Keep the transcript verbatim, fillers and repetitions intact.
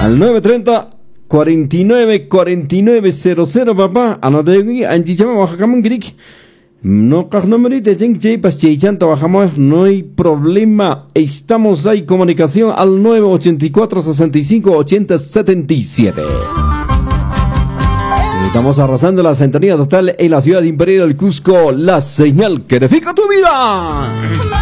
Al nueve treinta, cuarenta y nueve, cuarenta y nueve cero cero, papá. Anote, antichama, bajacamun grik. No, no hay problema. Estamos ahí, comunicación al nueve ochenta y cuatro, sesenta y cinco, ochenta, setenta y siete. Estamos arrasando la sintonía total en la ciudad imperial del Cusco, la señal que edifica tu vida.